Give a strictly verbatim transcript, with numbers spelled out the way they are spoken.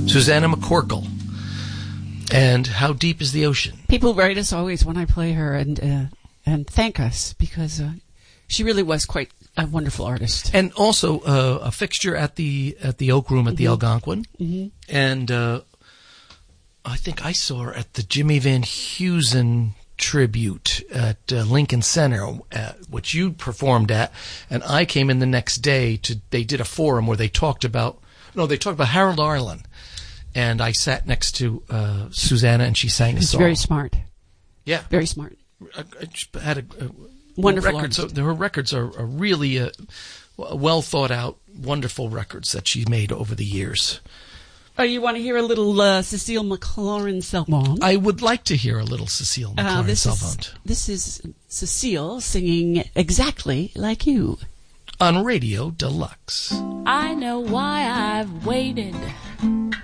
Susanna McCorkle. And How Deep is the Ocean? People write us always when I play her and uh, and thank us because uh, she really was quite a wonderful artist. And also uh, a fixture at the at the Oak Room at mm-hmm. the Algonquin. Mm-hmm. And uh, I think I saw her at the Jimmy Van Heusen tribute at uh, Lincoln Center, uh, which you performed at. And I came in the next day to, they did a forum where they talked about, no, they talked about Harold Arlen. And I sat next to uh, Susanna, and she sang a She's song. Very smart. Yeah, very smart. I, I just had a, a wonderful records. artist. Her records are, are really uh, well thought out, wonderful records that she's made over the years. Oh, you want to hear a little uh, Cecile McLaurin Salmon? I would like to hear a little Cecile McLaurin uh, this Salmon. Is, this is Cecile singing Exactly Like You on Radio Deluxe. I know why I've waited.